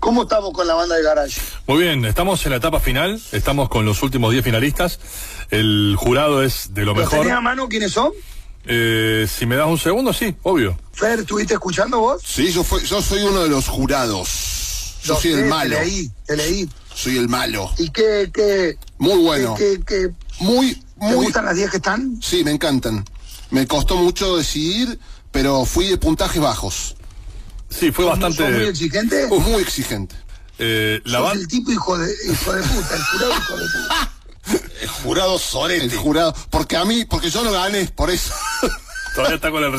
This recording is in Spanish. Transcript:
¿Cómo estamos con la banda de Garage? Muy bien, estamos en la etapa final, estamos con los últimos 10 finalistas. El jurado es de lo mejor. ¿Tenés a mano quiénes son? Si me das un segundo, sí, obvio. Fer, ¿estuviste escuchando vos? Sí, yo soy uno de los jurados. Yo soy el malo. Te leí. Soy el malo. ¿Y qué? Muy bueno. Muy. ¿Te gustan las 10 que están? Sí, me encantan. Me costó mucho decidir, pero fui de puntajes bajos. Sí, fue bastante... ¿Sos muy exigente? Muy exigente. Sos el tipo hijo de puta, el jurado hijo de puta. El jurado sorete. El jurado, porque yo no gané, por eso. Todavía está con el